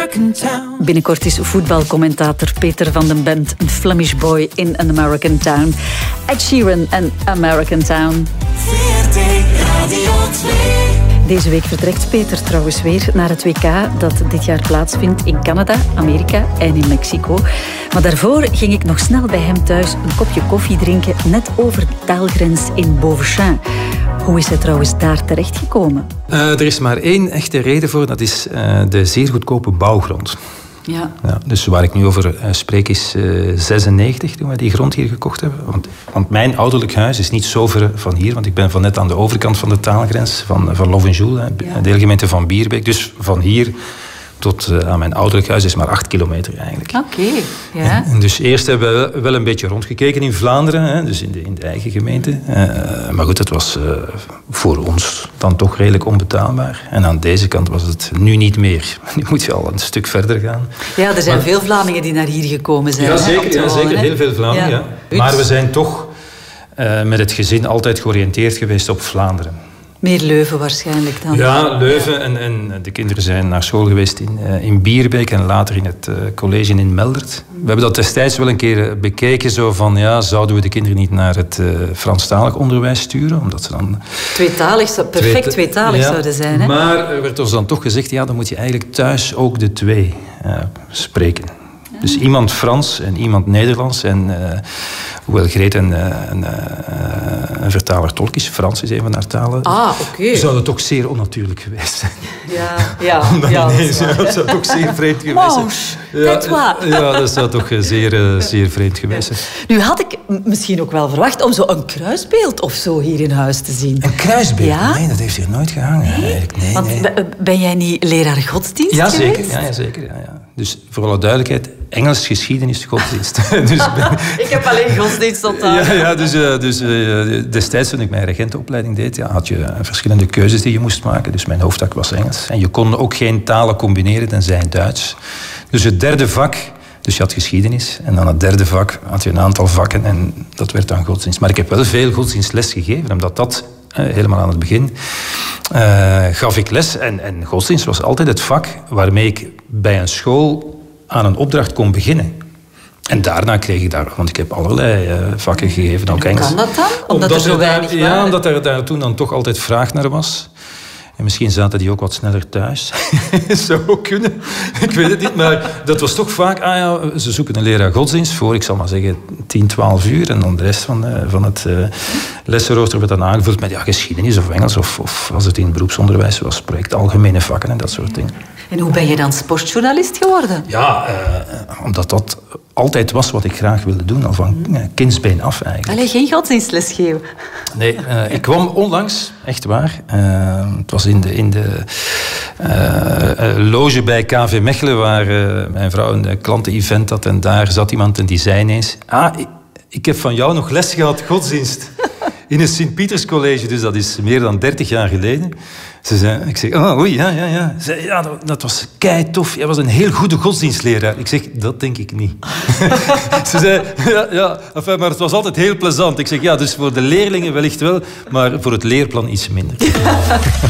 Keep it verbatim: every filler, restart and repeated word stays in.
American town. Binnenkort is voetbalcommentator Peter van den Bent een Flemish boy in An American Town. Ed Sheeran en American Town. V R T Radio twee. Deze week vertrekt Peter trouwens weer naar het W K dat dit jaar plaatsvindt in Canada, Amerika en in Mexico. Maar daarvoor ging ik nog snel bij hem thuis een kopje koffie drinken, net over de taalgrens in Beauvechain. Hoe is hij trouwens daar terechtgekomen? Uh, er is maar één echte reden voor, dat is uh, de zeer goedkope bouwgrond. Ja. Ja, dus waar ik nu over uh, spreek is uh, zesennegentig, toen we die grond hier gekocht hebben. Want, want mijn ouderlijk huis is niet zo ver van hier, want ik ben van net aan de overkant van de taalgrens, van, van Lovenjoul, ja. deelgemeente van Bierbeek. Dus van hier tot uh, aan mijn ouderlijk huis is maar acht kilometer eigenlijk. Oké, okay, ja. En, en dus eerst hebben we wel een beetje rondgekeken in Vlaanderen, hè, dus in de, in de eigen gemeente. Uh, maar goed, het was uh, voor ons dan toch redelijk onbetaalbaar. En aan deze kant was het nu niet meer. Nu moet je al een stuk verder gaan. Ja, er zijn maar, veel Vlamingen die naar hier gekomen zijn. Ja, hè, zeker, ja, wonen, zeker heel veel Vlamingen. Ja. Ja. Maar we zijn toch uh, met het gezin altijd georiënteerd geweest op Vlaanderen. Meer Leuven waarschijnlijk dan. Ja, Leuven. En, en de kinderen zijn naar school geweest in, uh, in Bierbeek en later in het uh, college in Meldert. We hebben dat destijds wel een keer bekeken. Zo van, ja, zouden we de kinderen niet naar het uh, Franstalig onderwijs sturen? Omdat ze dan... Tweetalig, perfect tweeta- tweetalig ja, zouden zijn. Hè? Maar er werd ons dan toch gezegd, ja, dan moet je eigenlijk thuis ook de twee uh, spreken. Dus iemand Frans en iemand Nederlands. En uh, hoewel Greet een, een, een vertaler-tolk is, Frans is een van haar talen, ah, okay. zou dat toch zeer onnatuurlijk geweest zijn. Ja, ja, ja, ineens, dat, dat zou toch zeer vreemd geweest zijn. Ja, ja, dat zou toch zeer, zeer vreemd geweest zijn. Nu had ik misschien ook wel verwacht om zo een kruisbeeld of zo hier in huis te zien. Een kruisbeeld? Ja? Nee, dat heeft hier nooit gehangen. Nee? Eigenlijk. Nee, Want nee. ben jij niet leraar godsdienst ja, geweest? Zeker. Ja, ja, zeker. Ja, ja. Dus voor alle duidelijkheid, Engels, geschiedenis, godsdienst. dus ben... Ik heb alleen godsdienst onthouden. Ja, ja, dus, uh, dus uh, destijds toen ik mijn regentenopleiding deed, ja, had je uh, verschillende keuzes die je moest maken. Dus mijn hoofdvak was Engels. En je kon ook geen talen combineren, tenzij Duits. Dus het derde vak, dus je had geschiedenis. En dan het derde vak had je een aantal vakken en dat werd dan godsdienst. Maar ik heb wel veel godsdienstles gegeven, omdat dat... Uh, helemaal aan het begin, uh, gaf ik les. En, en godsdienst was altijd het vak waarmee ik bij een school aan een opdracht kon beginnen. En daarna kreeg ik daar... Want ik heb allerlei uh, vakken gegeven, ook Engels. Kan dat dan? Omdat, omdat er zo er weinig daar, ja, omdat er daar toen dan toch altijd vraag naar was. En misschien zaten die ook wat sneller thuis. Zou ook kunnen. Ik weet het niet, maar dat was toch vaak... Ah ja, ze zoeken een leraar godsdienst voor, ik zal maar zeggen, tien, twaalf uur. En dan de rest van, uh, van het uh, lessenrooster werd dan aangevuld met ja, geschiedenis of Engels. Of, of als het in beroepsonderwijs was, project algemene vakken en dat soort dingen. En hoe ben je dan sportjournalist geworden? Ja, uh, omdat dat altijd was wat ik graag wilde doen. Al van uh, kindsbeen af eigenlijk. Allee, geen godsdienstles geven? Nee, uh, ik kwam onlangs, echt waar. Uh, het was in de, in de uh, loge bij K V Mechelen, waar uh, mijn vrouw een klanten-event had. En daar zat iemand en die zei ineens... Ah, ik, ik heb van jou nog les gehad, godsdienst. In het Sint-Pieters-college, dus dat is meer dan dertig jaar geleden. Ze zei, ik zeg, oh, oei, ja, ja, ja. Ze zei, ja, dat, dat was kei tof. Jij was een heel goede godsdienstleraar. Ik zeg, dat denk ik niet. Ze zei, ja, ja enfin, maar het was altijd heel plezant. Ik zeg, ja, dus voor de leerlingen wellicht wel, maar voor het leerplan iets minder.